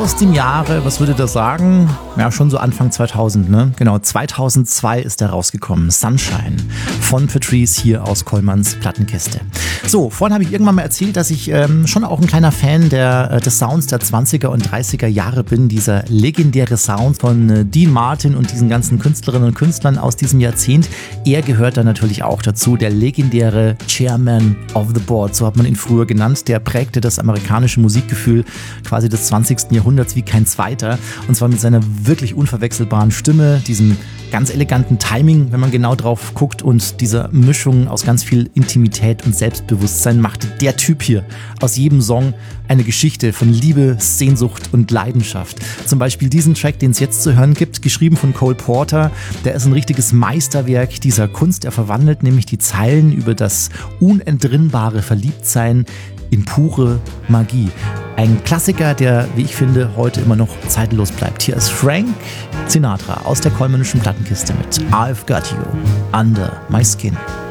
aus dem Jahre, was würde das sagen? Ja, schon so Anfang 2000, ne? Genau, 2002 ist er rausgekommen. Sunshine von Patrice hier aus Kollmanns Plattenkiste. So, vorhin habe ich irgendwann mal erzählt, dass ich schon auch ein kleiner Fan des Sounds der 20er und 30er Jahre bin. Dieser legendäre Sound von Dean Martin und diesen ganzen Künstlerinnen und Künstlern aus diesem Jahrzehnt. Er gehört da natürlich auch dazu, der legendäre Chairman of the Board, so hat man ihn früher genannt. Der prägte das amerikanische Musikgefühl quasi des 20. Jahrhunderts wie kein zweiter. Und zwar mit seiner wirklich unverwechselbaren Stimme, diesem ganz eleganten Timing, wenn man genau drauf guckt, und dieser Mischung aus ganz viel Intimität und Selbstbewusstsein machte der Typ hier aus jedem Song eine Geschichte von Liebe, Sehnsucht und Leidenschaft. Zum Beispiel diesen Track, den es jetzt zu hören gibt, geschrieben von Cole Porter, der ist ein richtiges Meisterwerk dieser Kunst. Er verwandelt nämlich die Zeilen über das unentrinnbare Verliebtsein in pure Magie. Ein Klassiker, der, wie ich finde, heute immer noch zeitlos bleibt. Hier ist Frank Sinatra aus der Kollmannischen Plattenkiste mit I've Got You Under My Skin.